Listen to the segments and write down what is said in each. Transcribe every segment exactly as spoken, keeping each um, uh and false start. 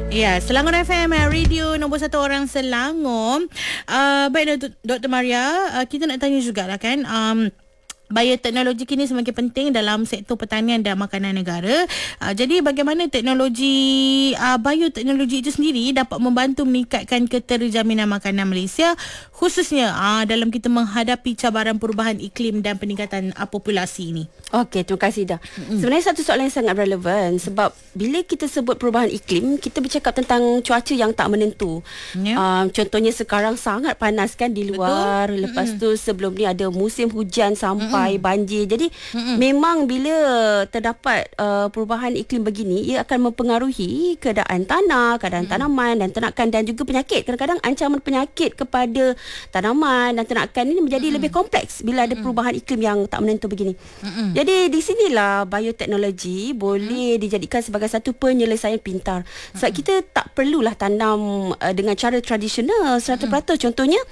Ya, Selangor F M, radio nombor satu orang Selangor. Uh, baik, Doktor Maria, uh, kita nak tanya jugalah kan, um, bioteknologi kini semakin penting dalam sektor pertanian dan makanan negara. Uh, jadi bagaimana teknologi uh, bioteknologi itu sendiri dapat membantu meningkatkan keterjaminan makanan Malaysia, khususnya uh, dalam kita menghadapi cabaran perubahan iklim dan peningkatan uh, populasi ini? Okey, terima kasih dah. Mm-hmm. Sebenarnya satu soalan yang sangat relevan sebab bila kita sebut perubahan iklim, kita bercakap tentang cuaca yang tak menentu. Yeah. Uh, contohnya sekarang sangat panas kan di luar. Betul? Lepas mm-hmm. tu sebelum ni ada musim hujan sampai mm-hmm. banjir. Jadi mm-hmm. memang bila terdapat uh, perubahan iklim begini, ia akan mempengaruhi keadaan tanah, keadaan mm-hmm. tanaman dan ternakan dan juga penyakit. Kadang-kadang ancaman penyakit kepada tanaman dan ternakan ini menjadi mm-hmm. lebih kompleks bila ada perubahan iklim yang tak menentu begini. Mm-hmm. Jadi di sinilah bioteknologi boleh hmm. dijadikan sebagai satu penyelesaian pintar. Sebab hmm. kita tak perlulah tanam uh, dengan cara tradisional seratus peratus. Hmm. Contohnya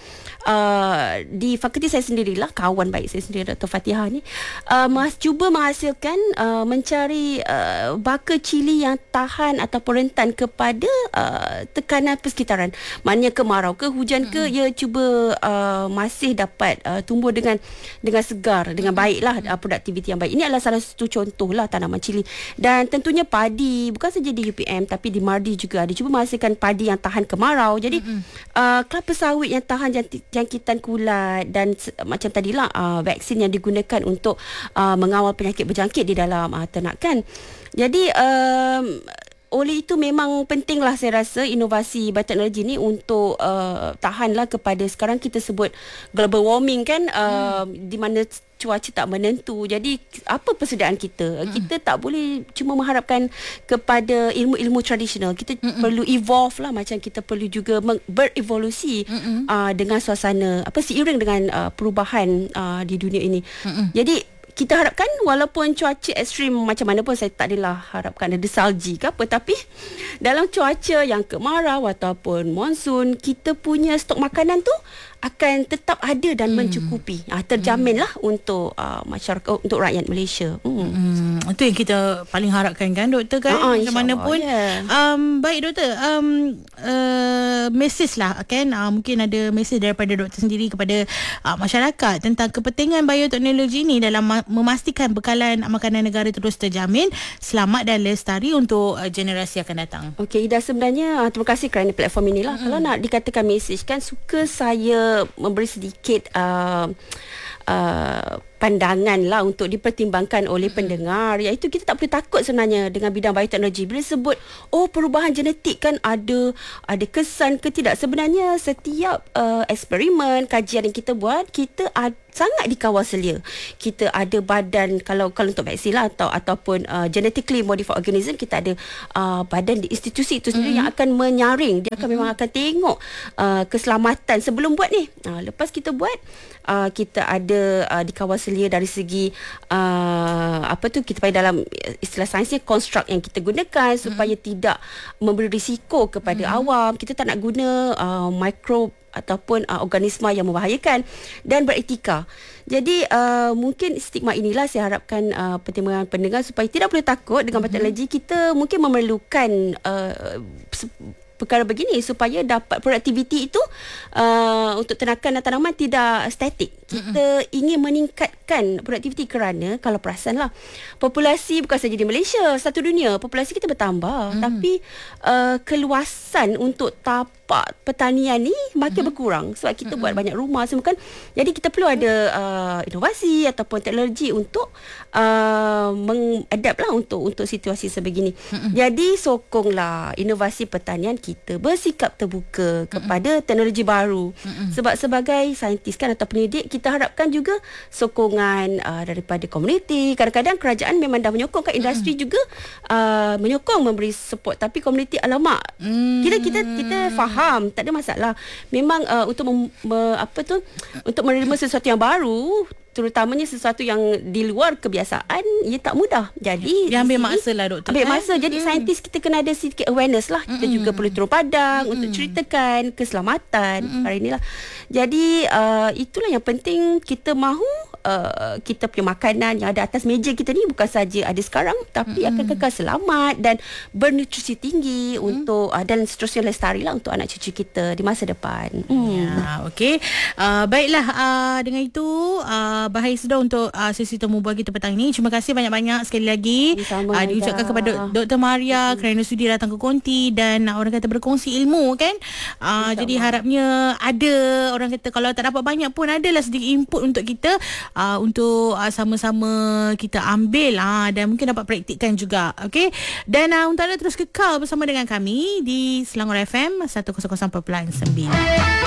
uh, di fakulti saya sendirilah, kawan baik saya sendiri Doktor Fatihah ni uh, mas, cuba menghasilkan uh, mencari uh, baka cili yang tahan ataupun rentan kepada uh, tekanan persekitaran. Maknanya kemarau ke hujan ke, hmm. ia cuba uh, masih dapat uh, tumbuh dengan dengan segar, dengan baiklah uh, produktiviti yang baik. Ini adalah salah satu contoh lah tanaman cili. Dan tentunya padi, bukan saja di U P M tapi di Mardi juga ada cuba menghasilkan padi yang tahan kemarau. Jadi mm-hmm. uh, kelapa sawit yang tahan jangki- jangkitan kulat dan uh, macam tadilah uh, vaksin yang digunakan untuk uh, mengawal penyakit berjangkit di dalam uh, ternakan. Jadi um, oleh itu memang pentinglah saya rasa inovasi bioteknologi ni untuk uh, tahanlah kepada sekarang kita sebut global warming kan, uh, hmm. di mana cuaca tak menentu. Jadi apa persediaan kita? Hmm. Kita tak boleh cuma mengharapkan kepada ilmu-ilmu tradisional. Kita hmm. perlu evolve lah, macam kita perlu juga meng- berevolusi hmm. uh, dengan suasana apa seiring dengan uh, perubahan uh, di dunia ini. Hmm. Jadi kita harapkan walaupun cuaca ekstrim macam mana pun, saya tak adalah harapkan ada salji ke apa, tapi dalam cuaca yang kemarau ataupun monsun, kita punya stok makanan tu akan tetap ada dan hmm. mencukupi. Ah, terjaminlah hmm. untuk uh, masyarakat, untuk rakyat Malaysia. Hmm. Hmm. Itu yang kita paling harapkan kan, Doktor kan? Uh-huh, macam mana pun. Yeah. Um, baik Doktor, um, uh, mesej lah kan, uh, mungkin ada mesej daripada Doktor sendiri kepada uh, masyarakat tentang kepentingan bioteknologi ini dalam ma- memastikan bekalan makanan negara terus terjamin, selamat dan lestari untuk uh, generasi akan datang. Okey, Ida, sebenarnya uh, terima kasih kerana platform inilah. Hmm. Kalau nak dikatakan mesej kan, suka saya memberi sedikit uh, uh, pandangan lah untuk dipertimbangkan oleh pendengar, iaitu kita tak perlu takut sebenarnya dengan bidang bioteknologi. Bila sebut oh perubahan genetik kan ada ada kesan ke tidak, sebenarnya setiap uh, eksperimen, kajian yang kita buat, kita ad, sangat dikawal selia. Kita ada badan, kalau kalau untuk vaksin lah atau ataupun uh, genetically modified organism, kita ada uh, badan di institusi itu sendiri mm-hmm. yang akan menyaring. Dia akan mm-hmm. memang akan tengok uh, keselamatan sebelum buat ni. Uh, lepas kita buat, uh, kita ada uh, dikawal selia dari segi uh, apa tu, kita panggil dalam istilah sainsnya construct yang kita gunakan supaya hmm. tidak memberi risiko kepada hmm. awam. Kita tak nak guna uh, mikrob ataupun uh, organisma yang membahayakan dan beretika. Jadi uh, mungkin stigma inilah saya harapkan uh, pertimbangan pendengar supaya tidak perlu takut dengan bioteknologi. Kita mungkin memerlukan uh, perkara begini supaya dapat produktiviti itu uh, untuk ternakan dan tanaman tidak statik. Kita mm-hmm. ingin meningkatkan produktiviti kerana kalau perasanlah, populasi bukan saja di Malaysia, satu dunia populasi kita bertambah, mm-hmm. tapi uh, keluasan untuk tapak pertanian ni makin mm-hmm. berkurang sebab kita mm-hmm. buat banyak rumah semua kan. Jadi kita perlu ada uh, inovasi ataupun teknologi untuk uh, mengadapt lah untuk untuk situasi sebegini. Mm-hmm. Jadi sokonglah inovasi pertanian, kita bersikap terbuka kepada mm-hmm. teknologi baru. Mm-hmm. Sebab sebagai saintis kan atau pendidik, kita harapkan juga sokongan uh, daripada komuniti. Kadang-kadang kerajaan memang dah menyokong, kan industri mm-hmm. juga uh, menyokong, memberi support, tapi komuniti alamak. Mm-hmm. Kita kita kita faham, tak ada masalah. Memang uh, untuk mem, me, apa tu untuk menerima sesuatu yang baru, terutamanya sesuatu yang di luar kebiasaan, ia tak mudah. Jadi dia ambil masa lah, Doktor. Ambil kan? masa. Jadi hmm. saintis kita kena ada sedikit awareness lah. Kita hmm. juga perlu turun padang hmm. untuk ceritakan keselamatan hmm. hari inilah. Jadi uh, itulah yang penting, kita mahu uh, kita punya makanan yang ada atas meja kita ni bukan saja ada sekarang, tapi mm-hmm. akan kekal selamat dan bernutrisi tinggi mm. untuk uh, dan seterusnya lestari lah untuk anak cucu kita di masa depan. Mm. Ya, okey. Uh, baiklah, uh, dengan itu uh, bahaya sudah untuk uh, sesi temu bual kita petang ini. Terima kasih banyak-banyak sekali lagi uh, diucapkan kepada Doktor Maria mm. kerana sudi datang ke Konti dan uh, orang kata berkongsi ilmu kan. Uh, jadi harapnya ada orang kata kalau tak dapat banyak pun adalah sedikit input untuk kita uh, untuk uh, sama-sama kita ambil uh, dan mungkin dapat praktikkan juga. Okey. Dan uh, untuk anda terus kekal bersama dengan kami di Selangor F M seratus perpuluhan sembilan.